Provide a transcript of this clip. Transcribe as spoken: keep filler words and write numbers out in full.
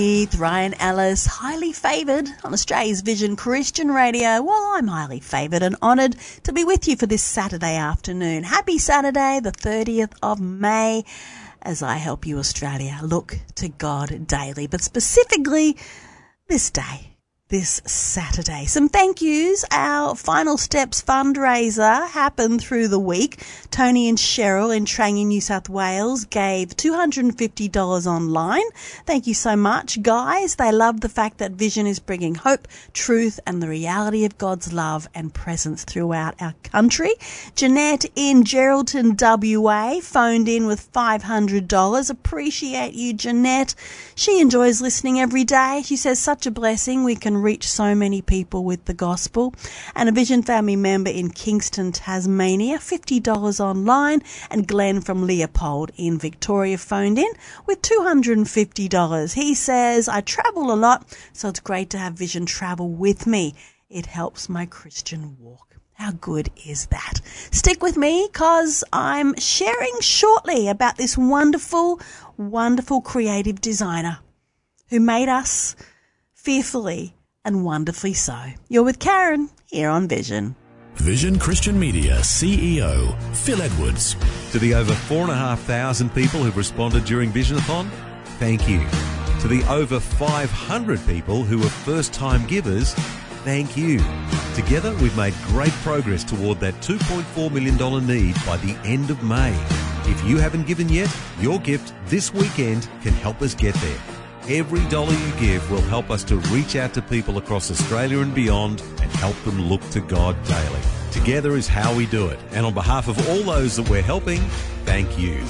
Ryan Ellis, highly favoured on Australia's Vision Christian Radio. Well, I'm highly favoured and honoured to be with you for this Saturday afternoon. Happy Saturday, the thirtieth of May, as I help you, Australia, look to God daily, but specifically this day. This Saturday. Some thank yous. Our Final Steps fundraiser happened through the week. Tony and Cheryl in Trangie, New South Wales gave two hundred fifty dollars online. Thank you so much, guys. They love the fact that Vision is bringing hope, truth and the reality of God's love and presence throughout our country. Jeanette in Geraldton, W A phoned in with five hundred dollars. Appreciate you, Jeanette. She enjoys listening every day. She says, such a blessing. We can reach so many people with the gospel. And a Vision family member in Kingston, Tasmania, fifty dollars online. And Glenn from Leopold in Victoria phoned in with two hundred fifty dollars. He says, I travel a lot, so it's great to have Vision travel with me. It helps my Christian walk. How good is that? Stick with me, because I'm sharing shortly about this wonderful, wonderful creative designer who made us fearfully and wonderfully so. You're with Karen here on Vision. Vision Christian Media C E O Phil Edwards. To the over four and a half thousand people who've responded during Visionathon, thank you. To the over five hundred people who are first-time givers, thank you. Together, we've made great progress toward that two point four million dollars need by the end of May. If you haven't given yet, your gift this weekend can help us get there. Every dollar you give will help us to reach out to people across Australia and beyond and help them look to God daily. Together is how we do it. And on behalf of all those that we're helping, thank you.